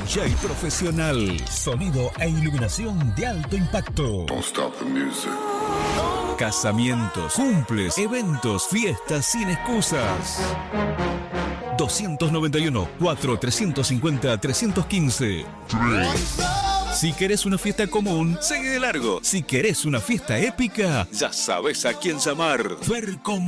DJ profesional. Sonido e iluminación de alto impacto. Don't stop the music. Casamientos, cumples, eventos, fiestas sin excusas. 291 4 350 315. Si querés una fiesta común, sigue de largo. Si querés una fiesta épica, ya sabes a quién llamar. Fercom